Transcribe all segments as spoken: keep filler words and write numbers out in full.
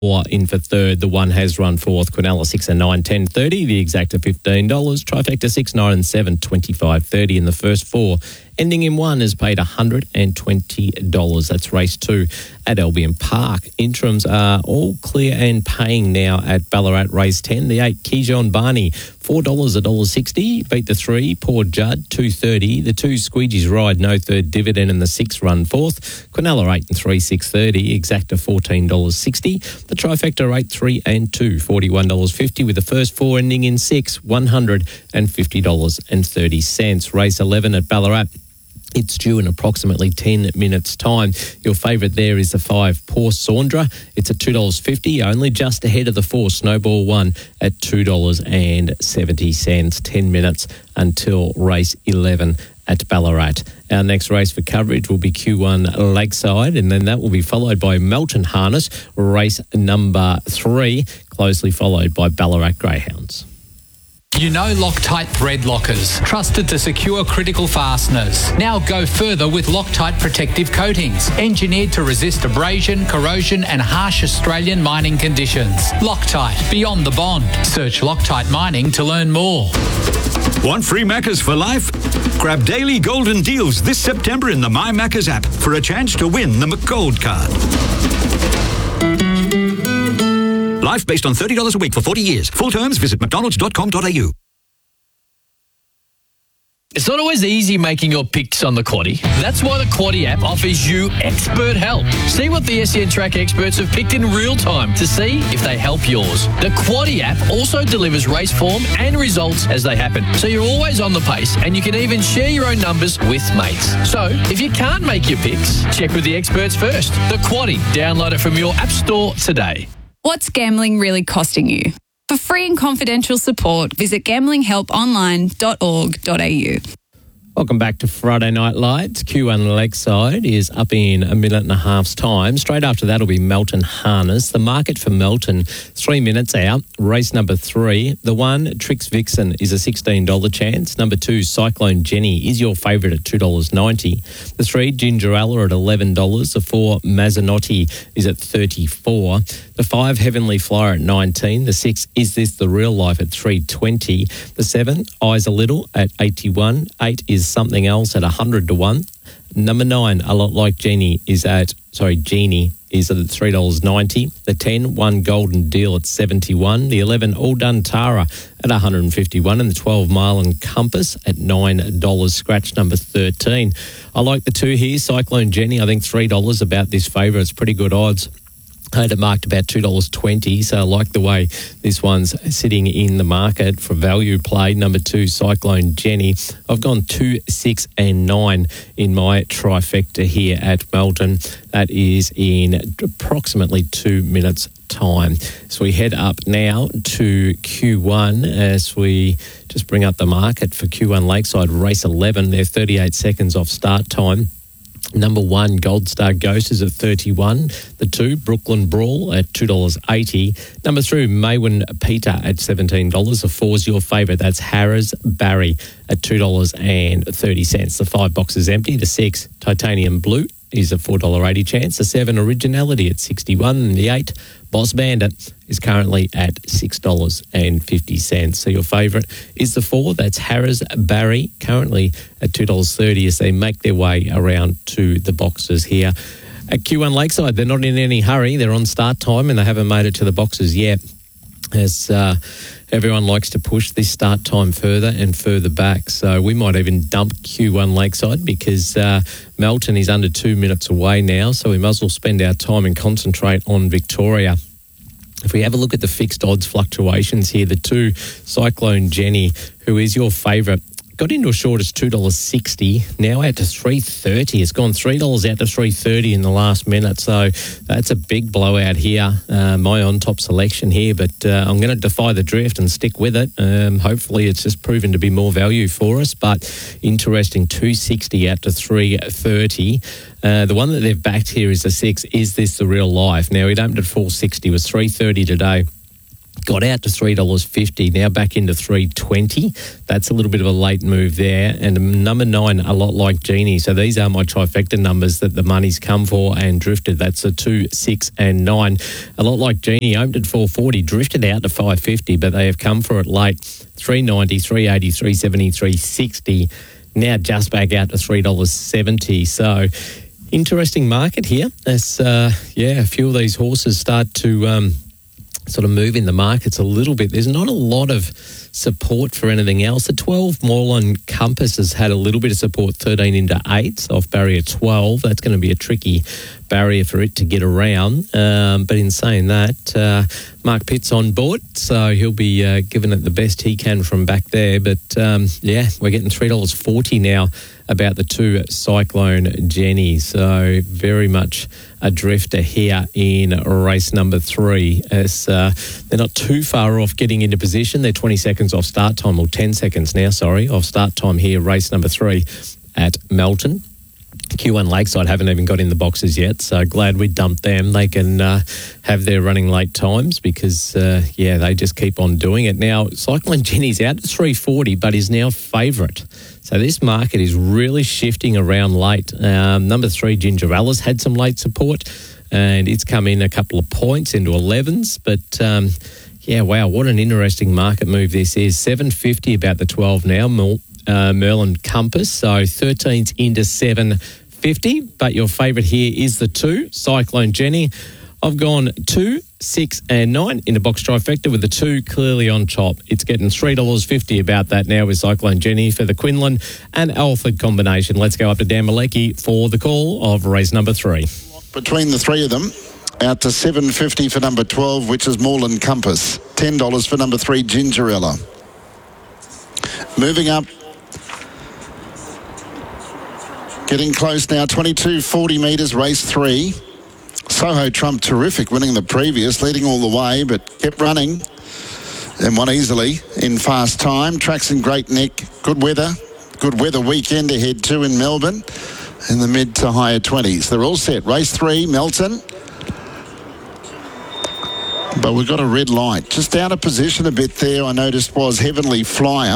Or in for third, the one has run fourth. Quinella six and nine, ten thirty. The exacta fifteen dollars. Trifecta six, nine and seven, twenty-five thirty. In the first four, ending in one, has paid one hundred twenty dollars. That's race two at Albion Park. Interims are all clear and paying now at Ballarat race ten. The eight, Kejon Barney, four dollars, one dollar sixty. Beat the three, Poor Judd, two thirty. The two, Squeegee's Ride, no third dividend, and the six run fourth. Quinella eight and three, six thirty. Exacta fourteen dollars sixty. The trifecta eight, three and two, forty-one dollars fifty, with the first four ending in six, one hundred fifty dollars thirty. Race eleven at Ballarat. It's due in approximately ten minutes' time. Your favourite there is the five, Poor Saundra. It's at two dollars fifty, only just ahead of the four, Snowball one, at two dollars seventy. ten minutes until race eleven at Ballarat. Our next race for coverage will be Q one Lakeside, and then that will be followed by Melton Harness, race number three, closely followed by Ballarat Greyhounds. You know Loctite thread lockers, trusted to secure critical fasteners. Now go further with Loctite protective coatings, engineered to resist abrasion, corrosion and harsh Australian mining conditions. Loctite, beyond the bond. Search Loctite Mining to learn more. Want free Maccas for life? Grab daily golden deals this September in the My Maccas app for a chance to win the McGold card. Life based on thirty dollars a week for forty years. Full terms, visit mcdonalds dot com dot a u. It's not always easy making your picks on the Quaddie. That's why the Quaddie app offers you expert help. See what the S E N Track experts have picked in real time to see if they help yours. The Quaddie app also delivers race form and results as they happen, so you're always on the pace and you can even share your own numbers with mates. So if you can't make your picks, check with the experts first. The Quaddie. Download it from your app store today. What's gambling really costing you? For free and confidential support, visit gambling help online dot org dot a u. Welcome back to Friday Night Lights. Q one Lakeside is up in a minute and a half's time. Straight after that will be Melton Harness. The market for Melton, three minutes out. Race number three. The one, Trix Vixen, is a sixteen dollars chance. Number two, Cyclone Jenny, is your favourite at two dollars ninety. The three, Gingerella, at eleven dollars. The four, Mazzanotti, is at thirty-four dollars. The five, Heavenly Flyer, at nineteen dollars. The six, Is This the Real Life, at three twenty. The seven, Eyes a Little, at eighty-one. Eight is Something Else at one hundred to one. Number nine, A Lot Like Genie, is at, sorry, Genie, is at three dollars ninety. The ten, One Golden Deal, at seventy-one. The eleven, All Done Tara, at one hundred fifty-one. And the twelve, Mile and Compass, at nine dollars. Scratch number thirteen. I like the two here, Cyclone Jenny. I think three dollars about this favourite. It's pretty good odds. I had it marked about two dollars twenty, so I like the way this one's sitting in the market for value play. Number two, Cyclone Jenny. I've gone two, six and nine in my trifecta here at Melton. That is in approximately two minutes' time. So we head up now to Q one as we just bring up the market for Q one Lakeside race eleven. They're thirty-eight seconds off start time. Number one, Gold Star Ghost, is at thirty-one. The two, Brooklyn Brawl, at two dollars eighty. Number three, Maywin Peter, at seventeen dollars. The four's your favourite. That's Harris Barry, at two dollars thirty. The five box is empty. The six, Titanium Blue, is a four dollars eighty chance. The seven, Originality, at sixty-one. And the eight, Boss Bandit, is currently at six dollars fifty. So your favourite is the four. That's Harris Barry, currently at two dollars thirty as they make their way around to the boxes here. At Q one Lakeside, they're not in any hurry. They're on start time and they haven't made it to the boxes yet, as uh, everyone likes to push this start time further and further back. So we might even dump Q one Lakeside because uh, Melton is under two minutes away now, so we might as well spend our time and concentrate on Victoria. If we have a look at the fixed odds fluctuations here, the two, Cyclone Jenny, who is your favourite, got into as short as two dollars sixty, now out to three dollars thirty. It's gone three dollars out to three dollars thirty in the last minute, so that's a big blowout here. Uh, my on-top selection here, but uh, I'm going to defy the drift and stick with it. Um, hopefully it's just proven to be more value for us, but interesting, two dollars sixty out to three dollars thirty. Uh, the one that they've backed here is the six, Is This the Real Life? Now, it opened at four dollars sixty, was three dollars thirty today. got out to three dollars fifty, now back into three dollars twenty. That's a little bit of a late move there. And number nine, a lot like Genie. So these are my trifecta numbers that the money's come for and drifted. That's a two, six and nine. A lot like Genie, opened at four forty, drifted out to five fifty, but they have come for it late. three ninety, three eighty, three seventy, three sixty. Now just back out to three dollars seventy. So interesting market here as, uh, yeah, a few of these horses start to... Um, sort of move in the markets a little bit. There's not a lot of support for anything else. The twelve Moreland Compass has had a little bit of support, thirteen into eights off barrier twelve. That's going to be a tricky barrier for it to get around. Um, but in saying that, uh, Mark Pitt's on board, so he'll be uh, giving it the best he can from back there. But um, yeah, we're getting three dollars forty now about the two Cyclone Jenny. So very much a drifter here in race number three, as uh, they're not too far off getting into position. They're twenty seconds off start time, or ten seconds now, sorry, off start time here, race number three at Melton. Q one Lakeside haven't even got in the boxes yet, so glad we dumped them. They can uh, have their running late times because, uh, yeah, they just keep on doing it. Now, Cyclone Jenny's out at three forty, but is now favourite. So this market is really shifting around late. Um, number three, Gingerella's had some late support, and it's come in a couple of points into elevens. But, um, yeah, wow, what an interesting market move this is. seven fifty about the twelve now, Mer- uh, Merlin Compass. So thirteens into seven fifty, but your favourite here is the two, Cyclone Jenny. I've gone two, six and nine in the box trifecta with the two clearly on top. It's getting three dollars fifty about that now with Cyclone Jenny for the Quinlan and Alfred combination. Let's go up to Dan Malecki for the call of race number three. Between the three of them, out to seven fifty for number twelve, which is Moreland Compass. ten dollars for number three, Gingerella. Moving up. Getting close now, twenty-two forty metres, race three. Soho Trump, terrific, winning the previous, leading all the way, but kept running and won easily in fast time. Track's in great nick, good weather, good weather weekend ahead too in Melbourne, in the mid to higher twenties. They're all set. Race three, Melton. But we've got a red light. Just out of position a bit there, I noticed, was Heavenly Flyer.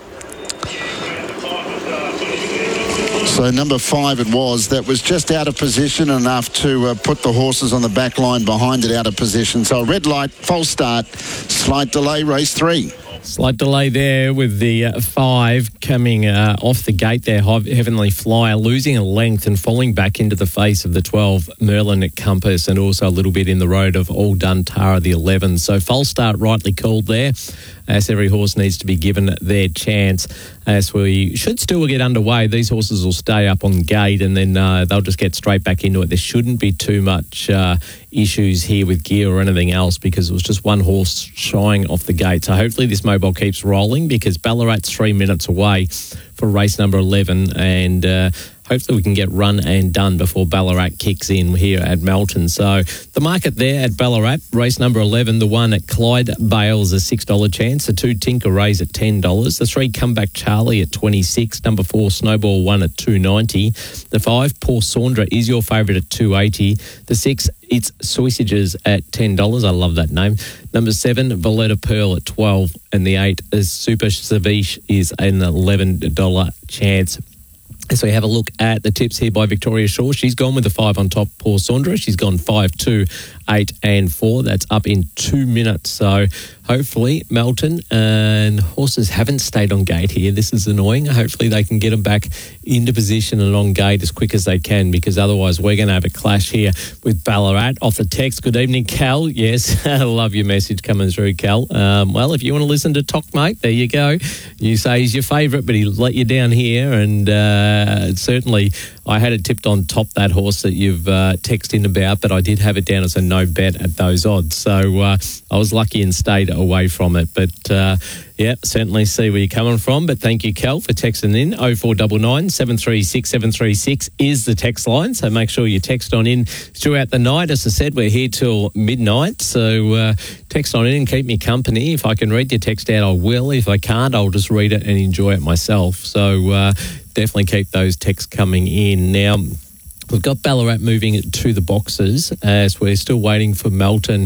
So number five it was. That was just out of position enough to uh, put the horses on the back line behind it out of position. So a red light, false start, slight delay, race three. Slight delay there with the uh, five coming uh, off the gate there. Heavenly Flyer losing a length and falling back into the face of the twelve Merlin at Compass, and also a little bit in the road of All Done Tara the eleven. So false start rightly called there, as every horse needs to be given their chance. As we should still get underway, these horses will stay up on gate and then uh, they'll just get straight back into it. There shouldn't be too much uh, issues here with gear or anything else, because it was just one horse shying off the gate. So hopefully this mobile keeps rolling, because Ballarat's three minutes away for race number eleven, and uh, hopefully we can get run and done before Ballarat kicks in here at Melton. So the market there at Ballarat, race number eleven, the one at Clyde Bales, a six dollars chance. The two Tinker Rays at ten dollars. The three Comeback Charlie at twenty-six dollars. Number four Snowball one at two dollars ninety. The five Poor Saundra is your favourite at two dollars eighty. The six It's Sausages at ten dollars. I love that name. Number seven Valletta Pearl at twelve dollars. And the eight is Super Savish is an eleven dollars chance. So we have a look at the tips here by Victoria Shaw. She's gone with the five on top, Poor Saundra. She's gone five, two, eight and four. That's up in two minutes. So hopefully Melton and horses haven't stayed on gate here. This is annoying. Hopefully they can get them back into position and on gate as quick as they can, because otherwise we're going to have a clash here with Ballarat. Off the text, good evening, Cal. Yes, I love your message coming through, Cal. Um, well, if you want to listen to Talk Mate, there you go. You say he's your favourite, but he let you down here, and uh, certainly I had it tipped on top, that horse that you've uh, texted in about, but I did have it down as a no bet at those odds. So uh, I was lucky and stayed away from it. But uh, yeah, certainly see where you're coming from. But thank you, Cal, for texting in. oh four nine nine, seven three six, seven three six is the text line. So make sure you text on in throughout the night. As I said, we're here till midnight. So uh, text on in and keep me company. If I can read your text out, I will. If I can't, I'll just read it and enjoy it myself. So uh, definitely keep those texts coming in. Now, we've got Ballarat moving to the boxes as we're still waiting for Melton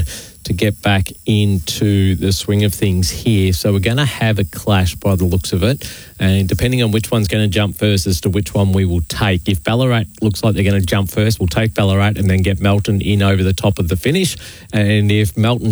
to get back into the swing of things here. So we're going to have a clash by the looks of it. And depending on which one's going to jump first as to which one we will take. If Ballarat looks like they're going to jump first, we'll take Ballarat and then get Melton in over the top of the finish. And if Melton